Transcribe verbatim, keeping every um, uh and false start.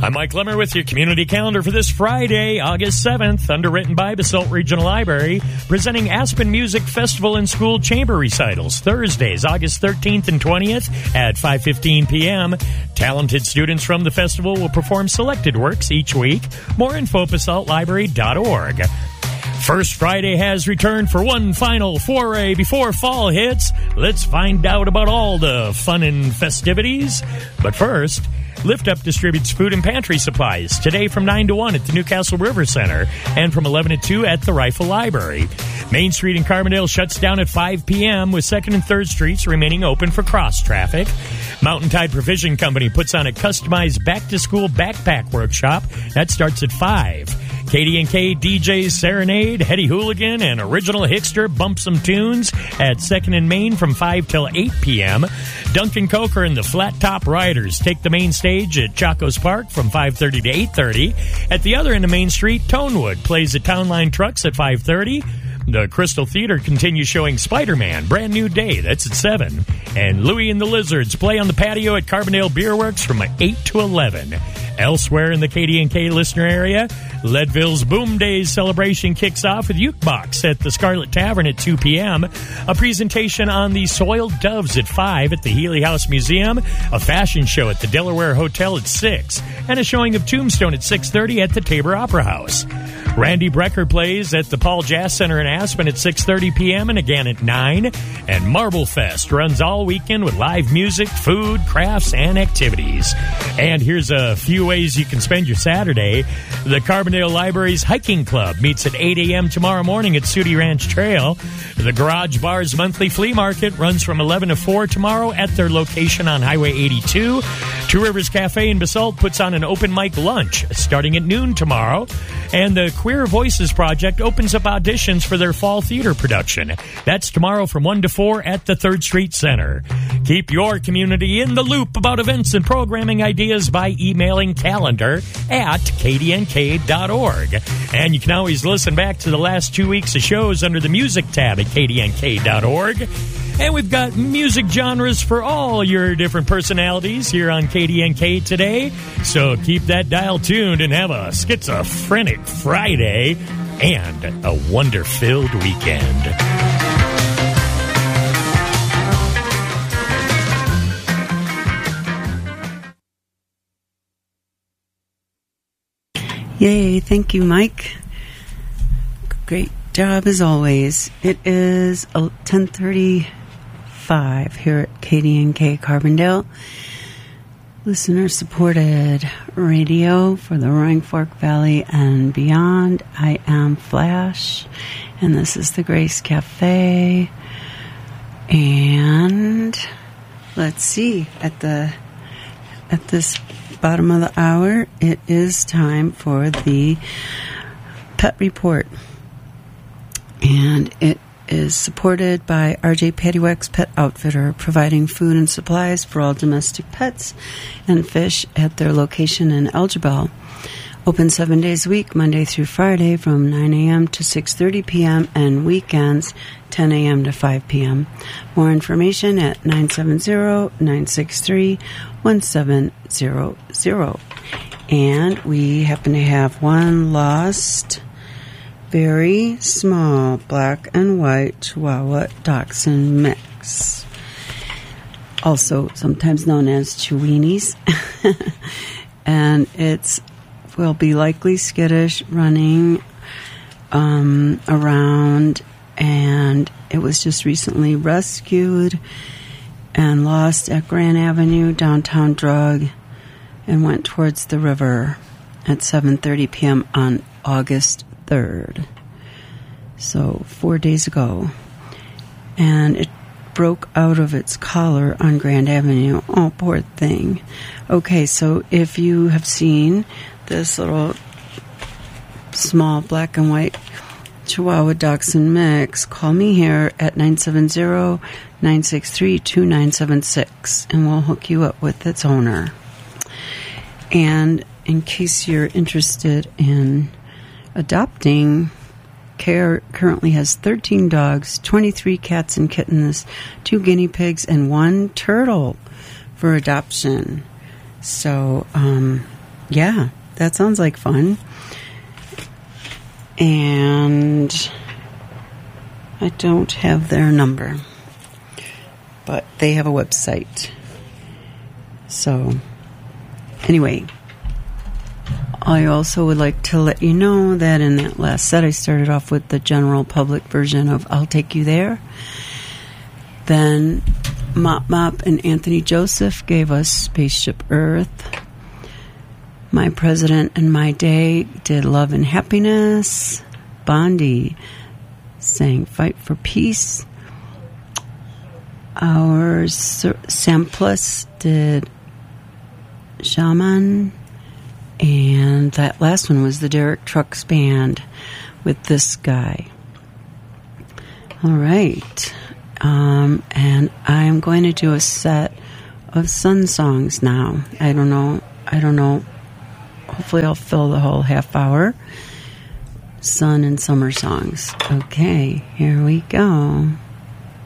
I'm Mike Lemmer with your community calendar for this Friday, August seventh, underwritten by Basalt Regional Library, presenting Aspen Music Festival and School Chamber Recitals, Thursdays, August thirteenth and twentieth at five fifteen p.m. Talented students from the festival will perform selected works each week. More info, basalt library dot org. First Friday has returned for one final foray before fall hits. Let's find out about all the fun and festivities. But first, Lift Up distributes food and pantry supplies today from nine to one at the Newcastle River Center and from eleven to two at the Rifle Library. Main Street in Carbondale shuts down at five p.m. with second and third Streets remaining open for cross traffic. Mountain Tide Provision Company puts on a customized back-to-school backpack workshop. That starts at five. K D and K D Js Serenade, Hetty Hooligan, and Original Hickster bump some tunes at second and Main from five till eight p.m. Duncan Coker and the Flat Top Riders take the main stage at Chacos Park from five thirty to eight thirty. At the other end of Main Street, Tonewood plays at Town Line Trucks at five thirty. The Crystal Theater continues showing Spider-Man, Brand New Day, that's at seven. And Louie and the Lizards play on the patio at Carbondale Beer Works from eight to eleven. Elsewhere in the K D and K listener area, Leadville's Boom Days celebration kicks off with Ukebox at the Scarlet Tavern at two p.m., a presentation on the Soiled Doves at five at the Healy House Museum, a fashion show at the Delaware Hotel at six, and a showing of Tombstone at six thirty at the Tabor Opera House. Randy Brecker plays at the Paul Jazz Center in Aspen at six thirty p.m. and again at nine. And Marble Fest runs all weekend with live music, food, crafts, and activities. And here's a few ways you can spend your Saturday. The Carbondale Library's Hiking Club meets at eight a.m. tomorrow morning at Sooty Ranch Trail. The Garage Bar's monthly flea market runs from eleven to four tomorrow at their location on Highway eighty-two. Two Rivers Cafe in Basalt puts on an open mic lunch starting at noon tomorrow. And the Queer Voices Project opens up auditions for their fall theater production. That's tomorrow from one to four at the third Street Center. Keep your community in the loop about events and programming ideas by emailing calendar at k d n k dot org. And you can always listen back to the last two weeks of shows under the music tab at k d n k dot org. And we've got music genres for all your different personalities here on K D N K today. So keep that dial tuned and have a schizophrenic Friday and a wonder-filled weekend. Yay, thank you, Mike. Great job as always. It is ten thirty-five here at K D N K Carbondale. Listener-supported radio for the Roaring Fork Valley and beyond. I am Flash, and this is the Grace Cafe. And let's see, at the at this bottom of the hour, it is time for the Pet Report. And it is supported by R J Paddywhack's Pet Outfitter, providing food and supplies for all domestic pets and fish at their location in Elgibel. Open seven days a week, Monday through Friday, from nine a.m. to six thirty p.m. and weekends, ten a.m. to five p.m. More information at nine seven zero, nine six three, one seven zero zero. And we happen to have one lost, very small black and white Chihuahua Dachshund mix, also sometimes known as Cheweenies. And it's will be likely skittish, running um, around, and it was just recently rescued and lost at Grand Avenue, downtown Drug, and went towards the river at seven thirty p.m. on August third. So four days ago. And it broke out of its collar on Grand Avenue. Oh, poor thing. Okay, so if you have seen this little small black and white Chihuahua Dachshund mix, call me here at nine seven zero, nine six three, two nine seven six, and we'll hook you up with its owner. And in case you're interested in adopting, Care currently has thirteen dogs, twenty-three cats and kittens, two guinea pigs, and one turtle for adoption. So um, yeah, that sounds like fun. And I don't have their number, but they have a website. So, anyway, I also would like to let you know that in that last set, I started off with the general public version of I'll Take You There. Then Mop Mop and Anthony Joseph gave us Spaceship Earth. My President and My Day did Love and Happiness. Bondi sang Fight for Peace. Our Sam Plus did Shaman. And that last one was the Derek Trucks Band with This Guy. All right. Um, and I'm going to do a set of sun songs now. I don't know. I don't know. Hopefully I'll fill the whole half hour. Sun and summer songs. Okay, here we go.